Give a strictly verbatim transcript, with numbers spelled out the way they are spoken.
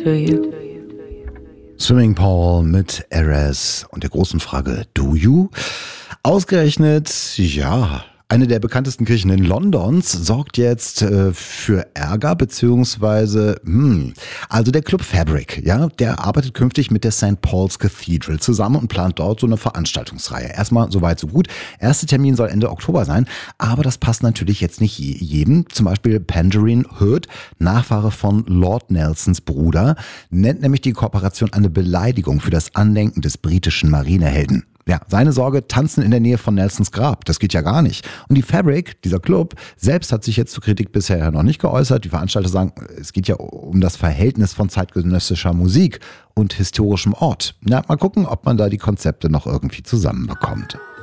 Swimming Pool mit Erez und der großen Frage, do you? Ausgerechnet, ja, eine der bekanntesten Kirchen in Londons sorgt jetzt äh, für Ärger, beziehungsweise, hm, also der Club Fabric, ja, der arbeitet künftig mit der Saint Paul's Cathedral zusammen und plant dort so eine Veranstaltungsreihe. Erstmal soweit so gut. Erster Termin soll Ende Oktober sein, aber das passt natürlich jetzt nicht jedem. Zum Beispiel Penderyn Hood, Nachfahre von Lord Nelsons Bruder, nennt nämlich die Kooperation eine Beleidigung für das Andenken des britischen Marinehelden. Ja, seine Sorge, tanzen in der Nähe von Nelsons Grab, das geht ja gar nicht. Und die Fabric, dieser Club, selbst hat sich jetzt zur Kritik bisher noch nicht geäußert. Die Veranstalter sagen, es geht ja um das Verhältnis von zeitgenössischer Musik und historischem Ort. Ja, mal gucken, ob man da die Konzepte noch irgendwie zusammenbekommt.